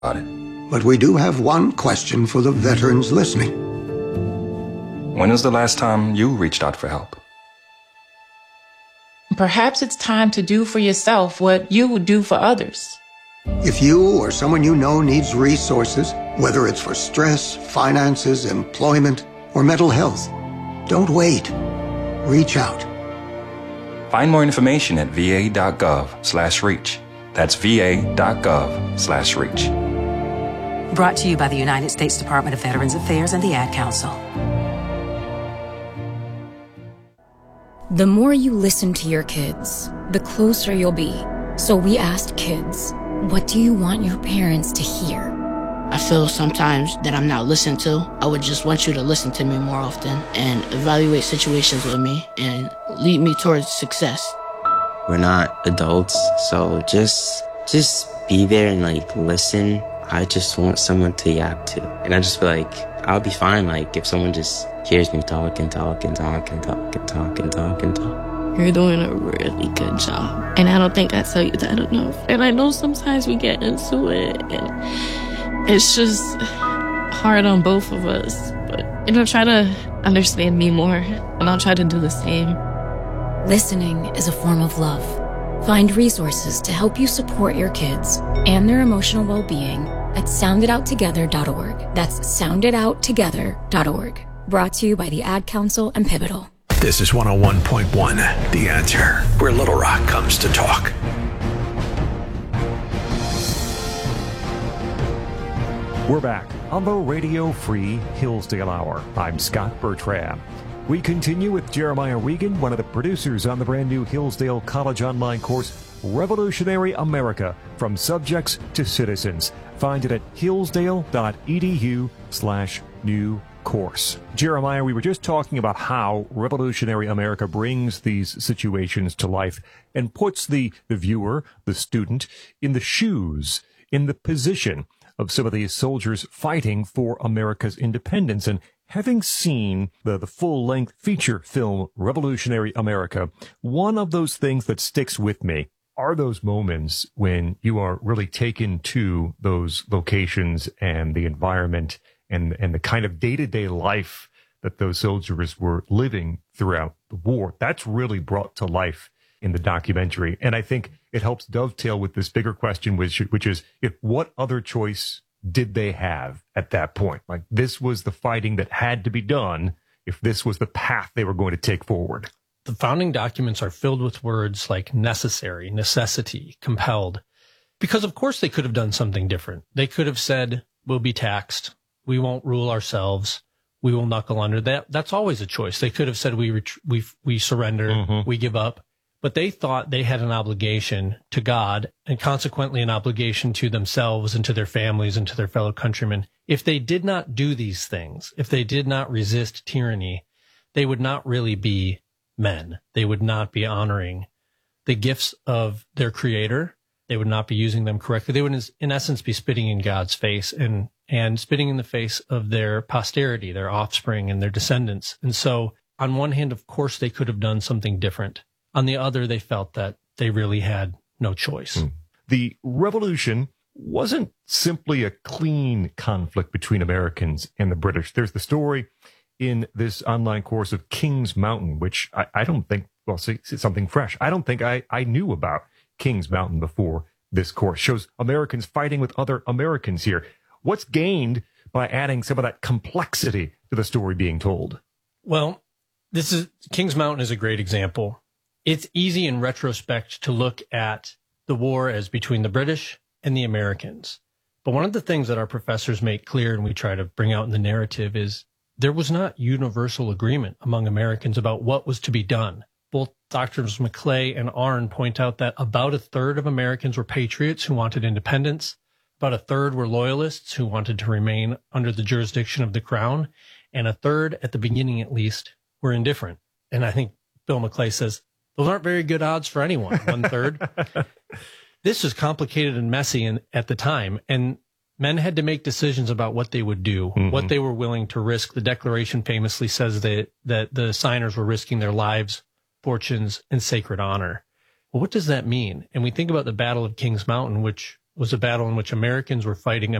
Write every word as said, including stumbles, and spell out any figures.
about it. But we do have one question for the veterans listening. When was the last time you reached out for help? Perhaps it's time to do for yourself what you would do for others. If you or someone you know needs resources, whether it's for stress, finances, employment, or mental health, don't wait. Reach out. Find more information at va.gov slash reach. That's va.gov slash reach. Brought to you by the United States Department of Veterans Affairs and the Ad Council. The more you listen to your kids, the closer you'll be. So we asked kids, what do you want your parents to hear? I feel sometimes that I'm not listened to. I would just want you to listen to me more often and evaluate situations with me and lead me towards success. We're not adults, so just just be there and like listen. I just want someone to yap to. And I just feel like I'll be fine like if someone just hears me talk and talk and talk and talk and talk and talk and talk. You're doing a really good job. And I don't think I tell you that enough. And I know sometimes we get into it and it's just hard on both of us. But, you know, try to understand me more and I'll try to do the same. Listening is a form of love. Find resources to help you support your kids and their emotional well-being at sound it out together dot org. That's sound it out together dot org. Brought to you by the Ad Council and Pivotal. This is one oh one point one, The Answer, where Little Rock comes to talk. We're back on the Radio Free Hillsdale Hour. I'm Scott Bertram. We continue with Jeremiah Regan, one of the producers on the brand new Hillsdale College online course, Revolutionary America, From Subjects to Citizens. Find it at hillsdale.edu slash new course. Jeremiah, we were just talking about how Revolutionary America brings these situations to life and puts the, the viewer, the student, in the shoes, in the position of some of these soldiers fighting for America's independence. And having seen the, the full-length feature film Revolutionary America, one of those things that sticks with me are those moments when you are really taken to those locations and the environment and, and the kind of day-to-day life that those soldiers were living throughout the war. That's really brought to life in the documentary. And I think it helps dovetail with this bigger question, which, which is, if what other choice did they have at that point? Like, this was the fighting that had to be done if this was the path they were going to take forward. The founding documents are filled with words like necessary, necessity, compelled, because of course they could have done something different. They could have said, we'll be taxed. We won't rule ourselves. We will knuckle under. That. That's always a choice. They could have said, we, ret- we, we surrender, mm-hmm. we give up. But they thought they had an obligation to God and consequently an obligation to themselves and to their families and to their fellow countrymen. If they did not do these things, if they did not resist tyranny, they would not really be men. They would not be honoring the gifts of their creator. They would not be using them correctly. They would, in essence, be spitting in God's face and, and spitting in the face of their posterity, their offspring and their descendants. And so on one hand, of course, they could have done something different. On the other, they felt that they really had no choice. Mm. The revolution wasn't simply a clean conflict between Americans and the British. There's the story in this online course of Kings Mountain, which I, I don't think, well, see, it's something fresh. I don't think I, I knew about Kings Mountain before this course. Shows Americans fighting with other Americans here. What's gained by adding some of that complexity to the story being told? Well, this is Kings Mountain is a great example. It's easy in retrospect to look at the war as between the British and the Americans. But one of the things that our professors make clear and we try to bring out in the narrative is there was not universal agreement among Americans about what was to be done. Both Doctors Maclay and Arnn point out that about a third of Americans were patriots who wanted independence. About a third were loyalists who wanted to remain under the jurisdiction of the crown. And a third, at the beginning at least, were indifferent. And I think Bill Maclay says, those aren't very good odds for anyone, one third. This was complicated and messy in, at the time, and men had to make decisions about what they would do, mm-hmm. what they were willing to risk. The Declaration famously says that, that the signers were risking their lives, fortunes, and sacred honor. Well, what does that mean? And we think about the Battle of Kings Mountain, which was a battle in which Americans were fighting